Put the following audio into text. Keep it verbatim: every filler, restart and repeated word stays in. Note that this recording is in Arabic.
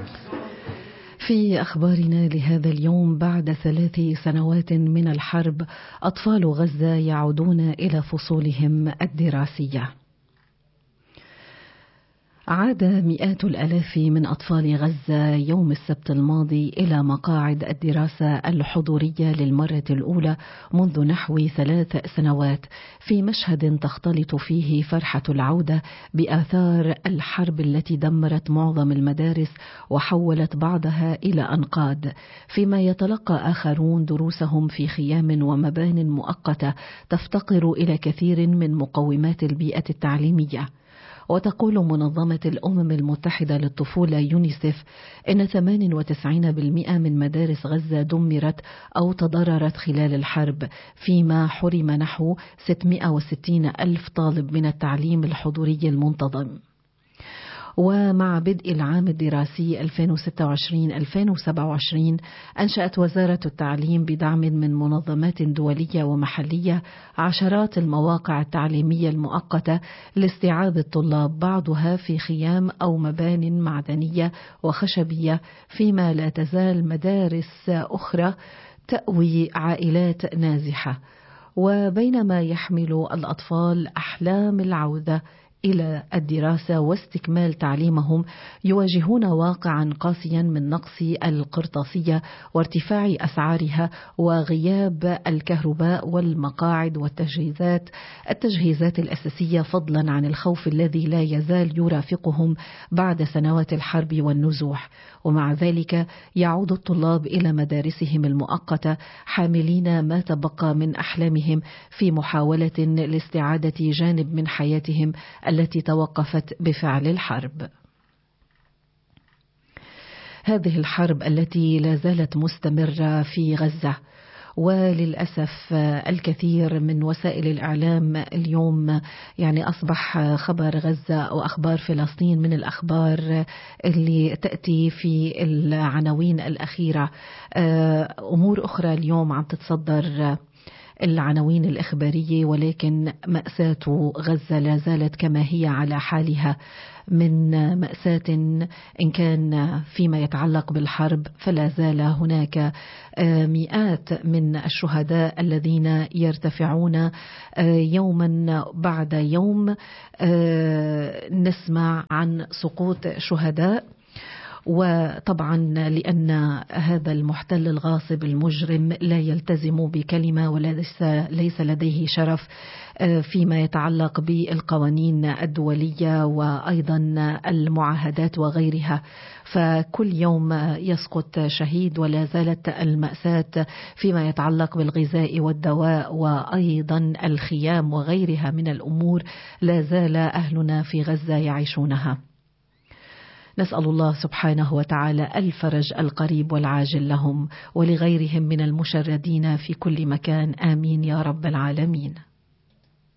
في أخبارنا لهذا اليوم، بعد ثلاث سنوات من الحرب أطفال غزة يعودون إلى فصولهم الدراسية. عاد مئات الآلاف من أطفال غزة يوم السبت الماضي إلى مقاعد الدراسة الحضورية للمرة الأولى منذ نحو ثلاث سنوات، في مشهد تختلط فيه فرحة العودة بآثار الحرب التي دمرت معظم المدارس وحولت بعضها إلى أنقاض، فيما يتلقى آخرون دروسهم في خيام ومبان مؤقتة تفتقر إلى كثير من مقومات البيئة التعليمية. وتقول منظمة الأمم المتحدة للطفولة يونيسيف إن ثمانية وتسعين بالمئة من مدارس غزة دمرت أو تضررت خلال الحرب، فيما حرم نحو ستمئة وستين ألف طالب من التعليم الحضوري المنتظم. ومع بدء العام الدراسي ألفين وستة وعشرين ألفين وسبعة وعشرين أنشأت وزارة التعليم بدعم من منظمات دولية ومحلية عشرات المواقع التعليمية المؤقتة لاستيعاب الطلاب، بعضها في خيام أو مبان معدنية وخشبية، فيما لا تزال مدارس أخرى تأوي عائلات نازحة. وبينما يحمل الأطفال أحلام العودة إلى الدراسة واستكمال تعليمهم، يواجهون واقعا قاسيا من نقص القرطاسية وارتفاع أسعارها وغياب الكهرباء والمقاعد والتجهيزات التجهيزات الأساسية، فضلا عن الخوف الذي لا يزال يرافقهم بعد سنوات الحرب والنزوح. ومع ذلك يعود الطلاب إلى مدارسهم المؤقتة حاملين ما تبقى من أحلامهم في محاولة لاستعادة جانب من حياتهم التي توقفت بفعل الحرب. هذه الحرب التي لا زالت مستمرة في غزة، وللأسف الكثير من وسائل الإعلام اليوم يعني أصبح خبر غزة وأخبار فلسطين من الأخبار اللي تأتي في العناوين الأخيرة. أمور أخرى اليوم عم تتصدر العناوين الإخبارية، ولكن مأساة غزة لا زالت كما هي على حالها من مأساة. إن كان فيما يتعلق بالحرب فلا زال هناك مئات من الشهداء الذين يرتفعون يوما بعد يوم، نسمع عن سقوط شهداء. وطبعا لأن هذا المحتل الغاصب المجرم لا يلتزم بكلمة وليس ليس لديه شرف فيما يتعلق بالقوانين الدولية وأيضا المعاهدات وغيرها، فكل يوم يسقط شهيد، ولا زالت المأساة فيما يتعلق بالغذاء والدواء وأيضا الخيام وغيرها من الأمور لا زال أهلنا في غزة يعيشونها. نسأل الله سبحانه وتعالى الفرج القريب والعاجل لهم ولغيرهم من المشردين في كل مكان، آمين يا رب العالمين.